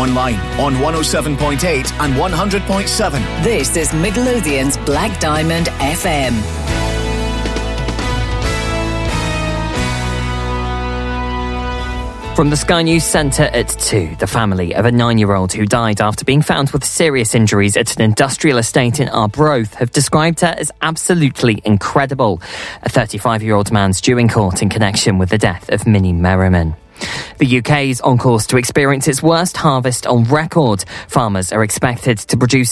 online on 107.8 and 100.7. This is Midlothian's Black Diamond FM. From the Sky News Centre at 2, the family of a 9-year-old who died after being found with serious injuries at an industrial estate in Arbroath have described her as absolutely incredible. A 35-year-old man's due in court in connection with the death of Minnie Merriman. The UK is on course to experience its worst harvest on record. Farmers are expected to produce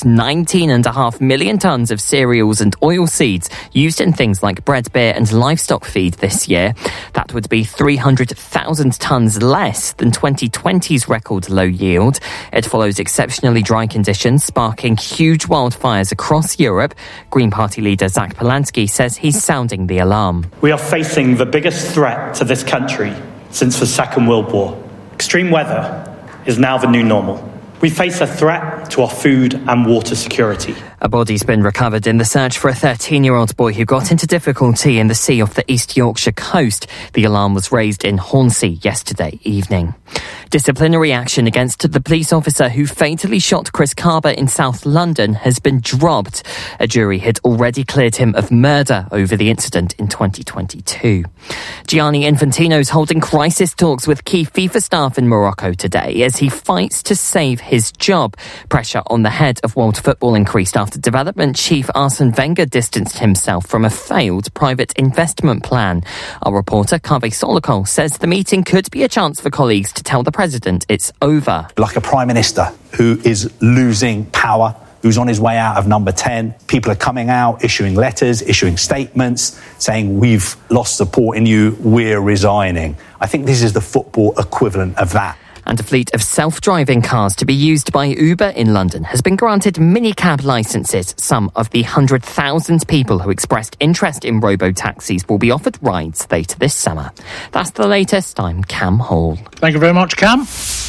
19.5 million tonnes of cereals and oilseeds used in things like bread, beer and livestock feed this year. That would be 300,000 tonnes less than 2020's record low yield. It follows exceptionally dry conditions, sparking huge wildfires across Europe. Green Party leader Zach Polanski says he's sounding the alarm. We are facing the biggest threat to this country since the Second World War. Extreme weather is now the new normal. We face a threat to our food and water security. A body's been recovered in the search for a 13-year-old boy who got into difficulty in the sea off the East Yorkshire coast. The alarm was raised in Hornsey yesterday evening. Disciplinary action against the police officer who fatally shot Chris Carber in South London has been dropped. A jury had already cleared him of murder over the incident in 2022. Gianni Infantino's holding crisis talks with key FIFA staff in Morocco today as he fights to save his job. Pressure on the head of world football increased after development chief Arsene Wenger distanced himself from a failed private investment plan. Our reporter Kaveh Solokol says the meeting could be a chance for colleagues to tell the president it's over. Like a prime minister who is losing power, who's on his way out of number 10. People are coming out, issuing letters, issuing statements, saying we've lost support in you, we're resigning. I think this is the football equivalent of that. And a fleet of self-driving cars to be used by Uber in London has been granted minicab licences. Some of the 100,000 people who expressed interest in robo-taxis will be offered rides later this summer. That's the latest. I'm Cam Hall. Thank you very much, Cam.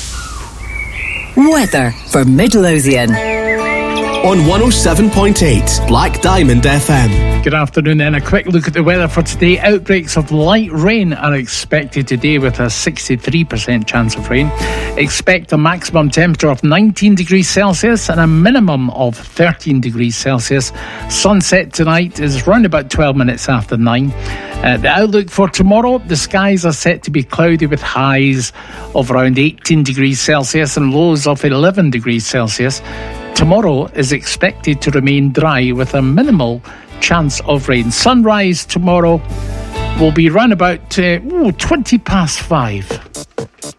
Weather for Midlothian. On 107.8 Black Diamond FM. Good afternoon, and a quick look at the weather for today. Outbreaks of light rain are expected today with a 63% chance of rain. Expect a maximum temperature of 19 degrees Celsius and a minimum of 13 degrees Celsius. Sunset tonight is round about 12 minutes after 9. The outlook for tomorrow, the skies are set to be cloudy with highs of around 18 degrees Celsius and lows of 11 degrees Celsius. Tomorrow is expected to remain dry with a minimal chance of rain. Sunrise tomorrow will be round about 20 past 5.